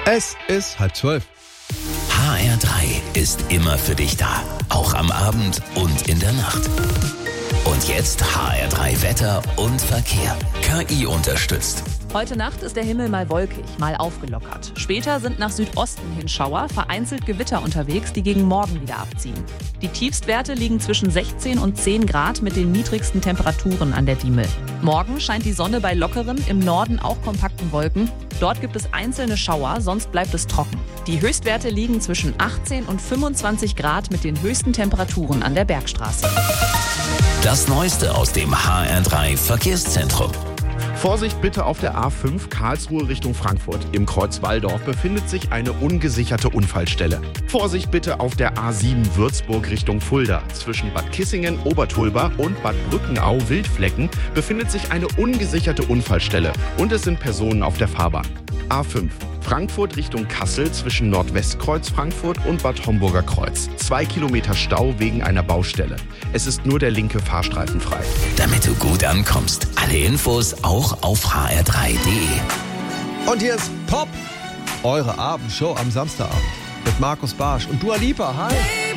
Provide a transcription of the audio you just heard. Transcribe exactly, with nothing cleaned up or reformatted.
Es ist halb zwölf. H R drei ist immer für dich da. Auch am Abend und in der Nacht. Und jetzt H R drei Wetter und Verkehr. K I unterstützt. Heute Nacht ist der Himmel mal wolkig, mal aufgelockert. Später sind nach Südosten hin Schauer, vereinzelt Gewitter unterwegs, die gegen morgen wieder abziehen. Die Tiefstwerte liegen zwischen sechzehn und zehn Grad mit den niedrigsten Temperaturen an der Diemel. Morgen scheint die Sonne bei lockeren, im Norden auch kompakten Wolken. Dort gibt es einzelne Schauer, sonst bleibt es trocken. Die Höchstwerte liegen zwischen achtzehn und fünfundzwanzig Grad mit den höchsten Temperaturen an der Bergstraße. Das Neueste aus dem H R drei Verkehrszentrum. Vorsicht bitte auf der A fünf Karlsruhe Richtung Frankfurt. Im Kreuz Walldorf befindet sich eine ungesicherte Unfallstelle. Vorsicht bitte auf der A sieben Würzburg Richtung Fulda. Zwischen Bad Kissingen, Obertulba und Bad Brückenau Wildflecken befindet sich eine ungesicherte Unfallstelle und es sind Personen auf der Fahrbahn. A fünf Frankfurt Richtung Kassel zwischen Nordwestkreuz Frankfurt und Bad Homburger Kreuz. Zwei Kilometer Stau wegen einer Baustelle. Es ist nur der linke Fahrstreifen frei. Damit du gut ankommst. Alle Infos auch auf h r drei punkt d e. Und hier ist Pop, eure Abendshow am Samstagabend mit Markus Barsch und Dua Lipa. Hi!